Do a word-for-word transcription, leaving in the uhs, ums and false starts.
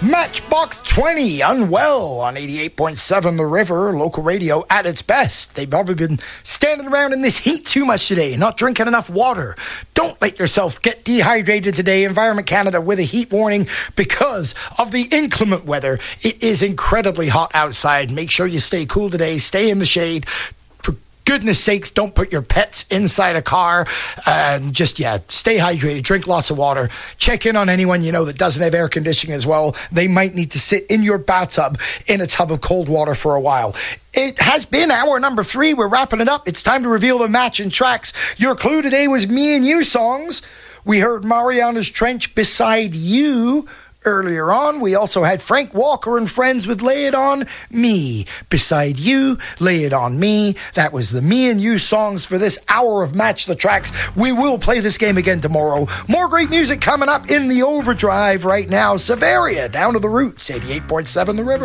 Matchbox twenty, Unwell on eighty-eight point seven The River, local radio at its best. They've probably been standing around in this heat too much today, not drinking enough water. Don't let yourself get dehydrated today. Environment Canada with a heat warning because of the inclement weather. It is incredibly hot outside. Make sure you stay cool today. Stay in the shade. Goodness sakes, don't put your pets inside a car. And just, yeah, stay hydrated. Drink lots of water. Check in on anyone you know that doesn't have air conditioning as well. They might need to sit in your bathtub in a tub of cold water for a while. It has been hour number three. We're wrapping it up. It's time to reveal the match and tracks. Your clue today was Me and You songs. We heard Mariana's Trench, Beside You. Earlier on, we also had Frank Walker and Friends with Lay It On Me. Beside You, Lay It On Me. That was the Me and You songs for this hour of Match the Tracks. We will play this game again tomorrow. More great music coming up in the overdrive right now. Severia, Down to the Roots, eighty-eight point seven The River.